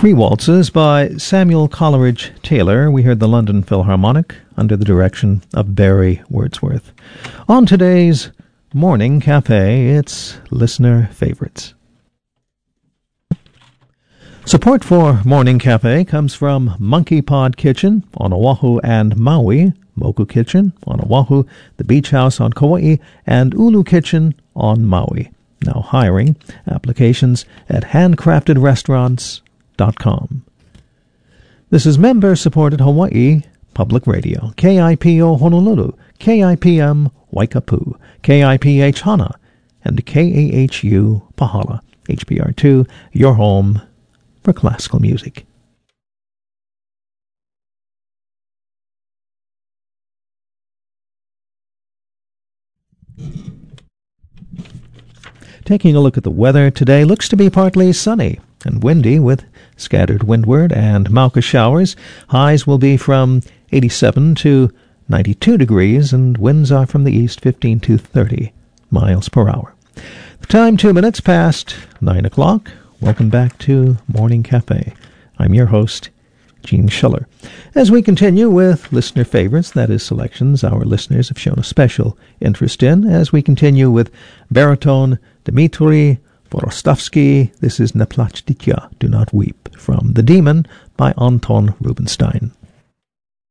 Three waltzes by Samuel Coleridge Taylor. We heard the London Philharmonic under the direction of Barry Wordsworth. On today's Morning Cafe, it's Listener Favorites. Support for Morning Cafe comes from Monkey Pod Kitchen on Oahu and Maui, Moku Kitchen on Oahu, the Beach House on Kauai, and Ulu Kitchen on Maui. Now hiring. Applications at handcraftedrestaurants.com. This is member-supported Hawaii Public Radio, KIPO Honolulu, KIPM Waikapu, KIPH Hana, and KAHU Pahala, HPR2, your home for classical music. Taking a look at the weather today, looks to be partly sunny and windy with scattered windward and Mauka showers. Highs will be from 87 to 92 degrees, and winds are from the east 15 to 30 miles per hour. The time 2 minutes past 9 o'clock. Welcome back to Morning Cafe. I'm your host, Gene Schuller. As we continue with listener favorites, that is selections our listeners have shown a special interest in, as we continue with baritone Dmitry Vorostovsky. This is Ne plach, Ditya, Do Not Weep, from The Demon by Anton Rubinstein.